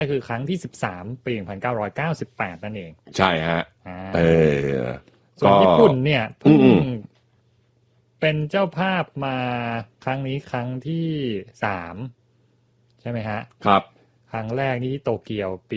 ก็คือครั้งที่13ปี1998นั่นเองใช่ฮะส่วนญี่ปุ่นเนี่ยเพิ่งเป็นเจ้าภาพมาครั้งนี้ครั้งที่3ใช่ไหมฮะครับครั้งแรกนี่ที่โตเกียวปี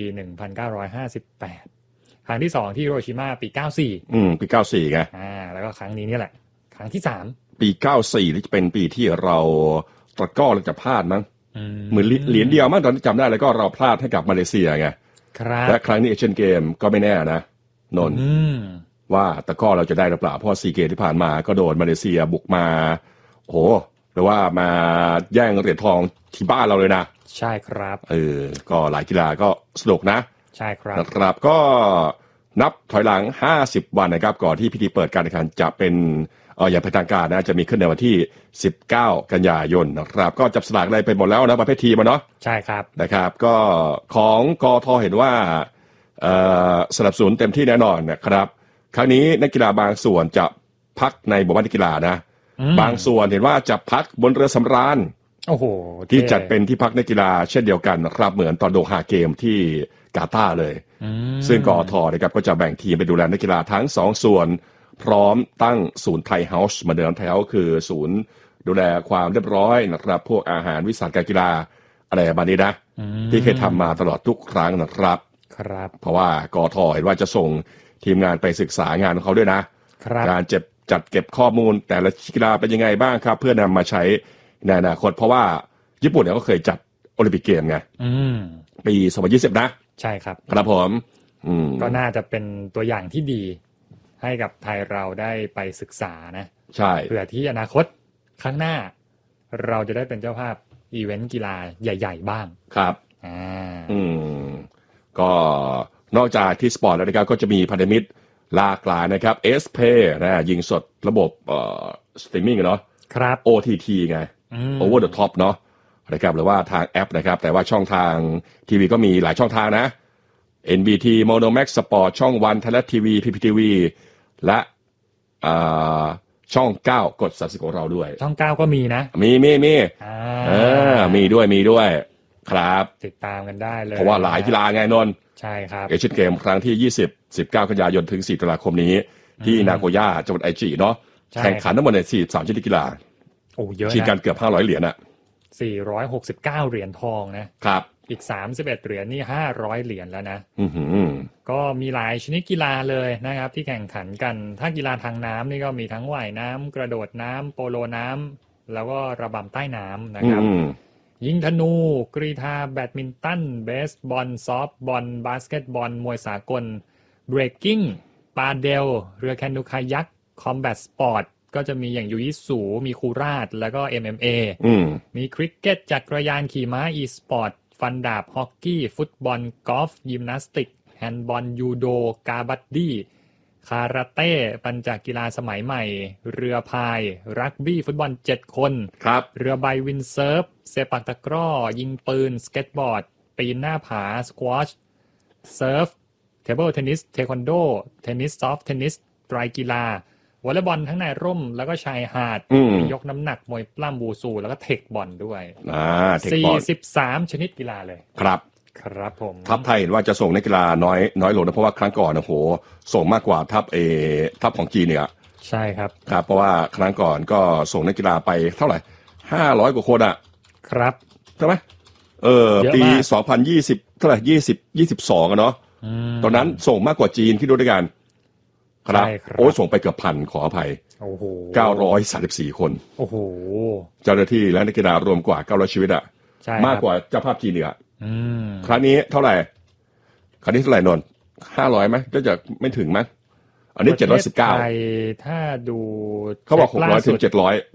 1958ครั้งที่2ที่ฮิโรชิมาปี94 ปี94ไงแล้วก็ครั้งนี้นี่แหละครั้งที่3 ปี94นี่จะเป็นปีที่เราตะก้อเราจะพลาดมั้งเหมือนเหรียญเดียวมั้งตอนที่จำได้แล้วก็เราพลาดให้กับมาเลเซียไงและครั้งนี้เอเชียนเกมก็ไม่แน่นะนนท์ว่าตะก้อเราจะได้หรือเปล่าเพราะซีเกมที่ผ่านมาก็โดนมาเลเซียบุกมาโหหรือว่ามาแย่งเหรียญทองที่บ้านเราเลยนะใช่ครับก็หลายกีฬาก็สนุกนะใช่ครับนะครับก็นับถอยหลัง50วันนะครับก่อนที่พิธีเปิดการแข่งขันจะเป็นอย่างเป็นทางการนะจะมีขึ้นในวันที่19กันยายนนะครับก็จับสลากอะไรไปหมดแล้วนะประเภททีมเนาะใช่ครับนะครับก็ของกทเห็นว่าสนับสนุนเต็มที่แน่นอนนะครับครั้งนี้นักกีฬาบางส่วนจะพักในหมู่บ้านนักกีฬานะบางส่วนเห็นว่าจะพักบนเรือสำราญที่จัดเป็นที่พักนักกีฬาเช่นเดียวกันนะครับเหมือนตอนโดฮาเกมที่กาตาร์เลยซึ่งกทนะครับก็จะแบ่งทีมไปดูแลนักกีฬาทั้ง2ส่วนพร้อมตั้งศูนย์ไทยเฮาส์มาเดิมไทยเฮาส์คือศูนย์ดูแลความเรียบร้อยนะครับพวกอาหารวิสาหการกีฬาอะไรแบบนี้นะที่เคยทำมาตลอดทุกครั้งนะครับเพราะว่ากทเห็นว่าจะส่งทีมงานไปศึกษางานของเขาด้วยนะการจัดเก็บข้อมูลแต่ละกีฬาเป็นยังไงบ้างครับเพื่อนำมาใช้ในอนาคตเพราะว่าญี่ปุ่นเนี่ยก็เคยจัดโอลิมปิกเกมไงปี2020นะใช่ครับครับผมก็น่าจะเป็นตัวอย่างที่ดีให้กับไทยเราได้ไปศึกษานะใช่เพื่อที่อนาคตข้างหน้าเราจะได้เป็นเจ้าภาพอีเวนต์กีฬาใหญ่ๆบ้างครับก็นอกจากที่สปอร์ตแล้วนะครับก็จะมีพันธมิตรหลากหลายนะครับ SPay นะยิงสดระบบสตรีมมิ่งเนาะครับ OTT ไง Over the Top เนาะนะครับหรือว่าทางแอปนะครับแต่ว่าช่องทางทีวีก็มีหลายช่องทางนะ NBT Monomax Sport ช่องวันไทยรัฐทีวี PPTV และช่อง9กด30ของเราด้วยช่อง9ก็มีนะมีมีด้วยครับติดตามกันได้เลยเพราะว่าหลายกีฬาไงนนท์ใช่ครับเอเชียนเกมครั้งที่19กันยายนถึง4ตุลาคมนี้ที่นาโกย่าจังหวัดไอจิเนาะแข่งขันทั้งหมดใน43ชนิดกีฬาเยอะนะชิงกันเกือบ500เหรียญอะ 469เหรียญทองนะครับอีก31เหรียญนี่500เหรียญแล้วนะก็มีหลายชนิดกีฬาเลยนะครับที่แข่งขันกันถ้ากีฬาทางน้ำนี่ก็มีทั้งว่ายน้ำกระโดดน้ำโปโลน้ำแล้วก็ระบำใต้น้ำนะครับยิงธนูกรีฑาแบดมินตันเบสบอลซอฟต์บอลบาสเกตบอลมวยสากลเบรกกิ้งปาเดลเรือแคนูคายักคอมแบทสปอร์ตก็จะมีอย่างยูยิสูมีคูราชแล้วก็ MMA มีคริกเก็ตจักรยานขี่ม้าอีสปอร์ตฟันดาบฮอกกี้ฟุตบอลกอล์ฟยิมนาสติกแฮนด์บอลยูโดกาบัดดี้คาราเต้ปัญจกีฬาสมัยใหม่เรือพายรักบี้ฟุตบอล7คนเรือใบวินเซิร์ฟเซปักตะกร้อยิงปืนสเก็ตบอร์ดปีนหน้าผาสควอชเซิร์ฟเทเบิลเทนนิสเทควันโดเทนนิสซอฟต์เทนนิสไตรกีฬาวอลเลย์บอลทั้งในร่มแล้วก็ชายหาดมียกน้ำหนักมวยปล้ำบูซูแล้วก็เทคบอลด้วย43ชนิดกีฬาเลยครับผมทัพไทยเห็นว่าจะส่งนักกีฬาน้อยลงนะเพราะว่าครั้งก่อนโอ้โหส่งมากกว่าทัพของจีนเนี่ยใช่ครับเพราะว่าครั้งก่อนก็ส่งนักกีฬาไปเท่าไหร่500กว่าคนอ่ะครับใช่ไหมปี2020เท่าไหร่22อ่ะเนาะตอนนั้นส่งมากกว่าจีนที่ดูด้วยกันครับโอ้ส่งไปเกือบพันขออภัย934คนโอ้โหเจ้าหน้าที่และนักกีฬารวมกว่า900ชีวิตอ่ะมากกว่าเจ้าภาพจีนอีกอ่ะครั้งนี้เท่าไหร่นนท์500มั้ยก็จะไม่ถึงมั้ยอันนี้719 ไทยถ้าดูเขาบอก600ถึง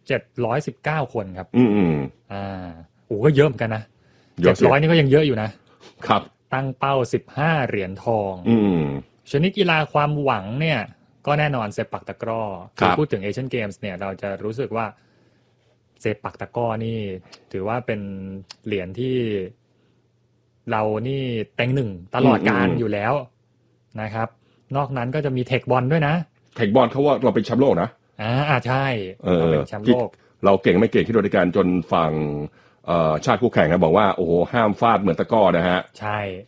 719คนครับโอ้ก็เยอะเหมือนกันนะ700นี่ก็ยังเยอะอยู่นะครับตั้งเป้า15เหรียญทองชนิดกีฬาความหวังเนี่ยก็แน่นอนเซปักตะกร้อพูดถึงเอเชียนเกมส์เนี่ยเราจะรู้สึกว่าเซปักตะกร้อนี่ถือว่าเป็นเหรียญที่เรานี่เต็งหนึ่งตลอดการอยู่แล้วนะครับนอกนั้นก็จะมีเทคบอลด้วยนะเทคบอลเขาว่าเราเป็นแชมป์โลกนะใช่เราเป็นแชมป์โลกเราเก่งไม่เก่งที่โดยการจนฝั่งชาติคู่แข่งนะบอกว่าโอ้โหห้ามฟาดเหมือนตะก้อนะฮะใช่